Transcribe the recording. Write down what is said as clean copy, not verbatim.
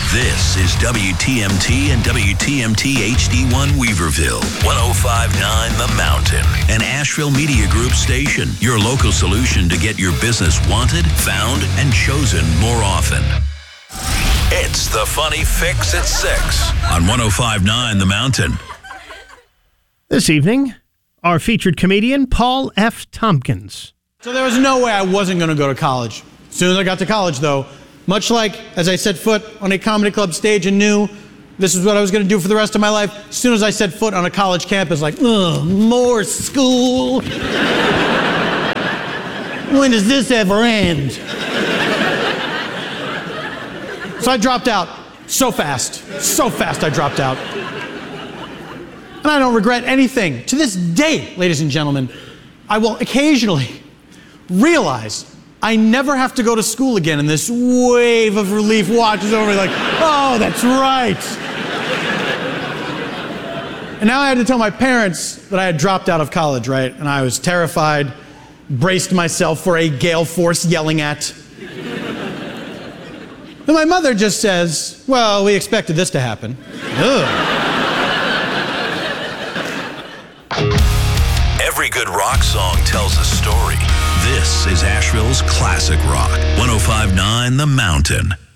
This is WTMT and WTMT HD1 Weaverville, 105.9 The Mountain, an Asheville Media Group station. Your local solution to get your business wanted, found, and chosen more often. It's the Funny Fix at 6 on 105.9 The Mountain. This evening, our featured comedian, Paul F. Tompkins. So there was no way I wasn't going to go to college. As soon as I got to college, though, much like as I set foot on a comedy club stage and knew this is what I was going to do for the rest of my life, as soon as I set foot on a college campus, like, ugh, more school. When does this ever end? So I dropped out so fast I dropped out. And I don't regret anything. To this day, ladies and gentlemen, I will occasionally realize I never have to go to school again, and this wave of relief watches over me like, oh, that's right. And now I had to tell my parents that I had dropped out of college, right? And I was terrified, braced myself for a gale force yelling at. And my mother just says, well, we expected this to happen. Ugh. Every good rock song tells a story. This is Asheville's classic rock, 105.9 The Mountain.